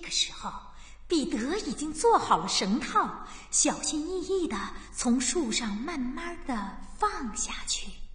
个时候，彼得已经做好了绳套，小心翼翼地从树上慢慢地放下去。